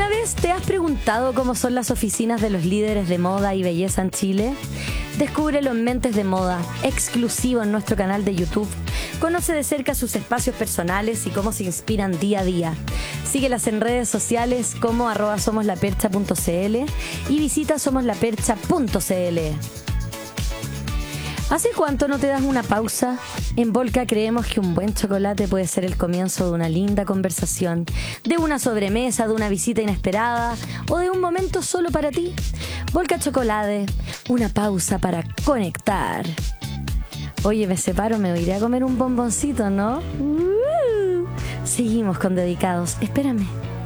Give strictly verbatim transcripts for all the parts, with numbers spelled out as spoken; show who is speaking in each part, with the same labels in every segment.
Speaker 1: ¿Alguna vez te has preguntado cómo son las oficinas de los líderes de moda y belleza en Chile? Descúbrelo en Mentes de Moda, exclusivo en nuestro canal de YouTube. Conoce de cerca sus espacios personales y cómo se inspiran día a día. Síguelas en redes sociales como arroba somoslapercha punto cl y visita somoslapercha punto cl. ¿Hace cuánto no te das una pausa? En Volca creemos que un buen chocolate puede ser el comienzo de una linda conversación, de una sobremesa, de una visita inesperada o de un momento solo para ti. Volca Chocolate, una pausa para conectar. Oye, me separo, me iré a comer un bomboncito, ¿no? Uh, seguimos con Dedicados, espérame.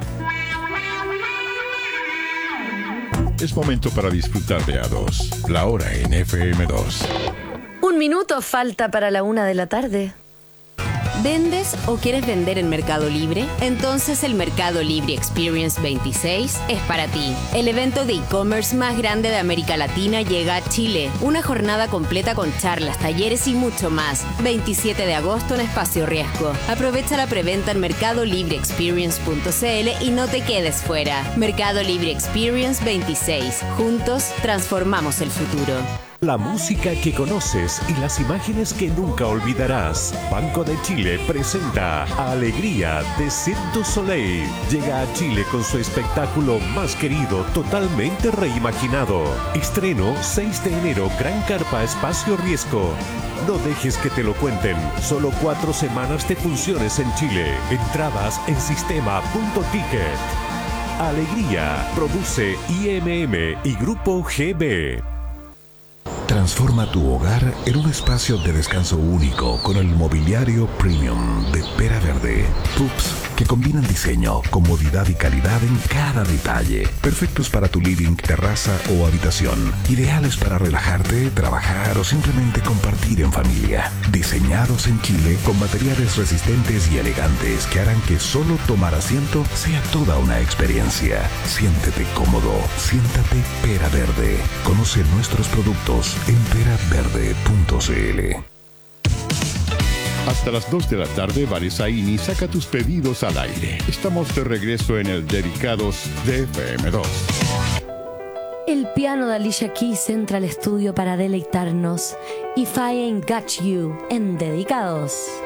Speaker 2: Es momento para disfrutar de A dos, la hora en F M dos.
Speaker 1: Un minuto falta para la una de la tarde.
Speaker 3: ¿Vendes o quieres vender en Mercado Libre? Entonces el Mercado Libre Experience veintiséis es para ti. El evento de e-commerce más grande de América Latina llega a Chile. Una jornada completa con charlas, talleres y mucho más. veintisiete de agosto en Espacio Riesgo. Aprovecha la preventa en mercado libre experience punto cl y no te quedes fuera. Mercado Libre Experience veintiséis. Juntos transformamos el futuro.
Speaker 4: La música que conoces y las imágenes que nunca olvidarás. Banco de Chile presenta Alegría de Cirque du Soleil. Llega a Chile con su espectáculo más querido, totalmente reimaginado. Estreno seis de enero, Gran Carpa, Espacio Riesgo. No dejes que te lo cuenten. Solo cuatro semanas de funciones en Chile. Entradas en sistema punto ticket. Alegría produce I M M y Grupo G B.
Speaker 5: Transforma tu hogar en un espacio de descanso único con el mobiliario premium de Pera Verde. Pups que combinan diseño, comodidad y calidad en cada detalle. Perfectos para tu living, terraza o habitación. Ideales para relajarte, trabajar o simplemente compartir en familia. Diseñados en Chile con materiales resistentes y elegantes que harán que solo tomar asiento sea toda una experiencia. Siéntete cómodo, siéntate Pera Verde. Conoce nuestros productos en pera verde punto cl.
Speaker 2: Hasta las dos de la tarde, Barisaini saca tus pedidos al aire. Estamos de regreso en el Dedicados de F M dos.
Speaker 1: El piano de Alicia Keys entra al estudio para deleitarnos. If I Ain't Got You en Dedicados.